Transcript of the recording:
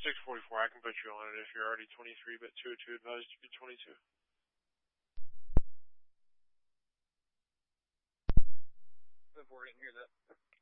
644, I can put you on it if you're already 23, but 202 advised you be 22. I didn't hear that.